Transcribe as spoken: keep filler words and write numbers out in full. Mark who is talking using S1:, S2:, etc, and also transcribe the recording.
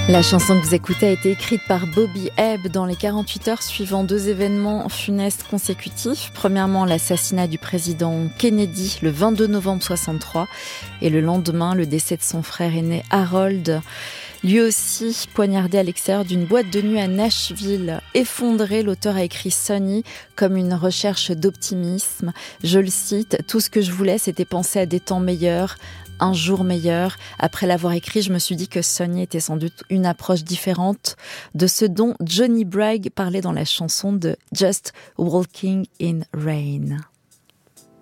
S1: La chanson que vous écoutez a été écrite par Bobby Hebb dans les quarante-huit heures suivant deux événements funestes consécutifs. Premièrement, l'assassinat du président Kennedy le vingt-deux novembre soixante-trois et le lendemain, le décès de son frère aîné Harold, lui aussi poignardé à l'extérieur d'une boîte de nuit à Nashville. Effondré, l'auteur a écrit Sonny comme une recherche d'optimisme. Je le cite, « Tout ce que je voulais, c'était penser à des temps meilleurs, un jour meilleur. Après l'avoir écrit, je me suis dit que Sonny était sans doute une approche différente de ce dont Johnny Bragg parlait dans la chanson de Just Walking in Rain. »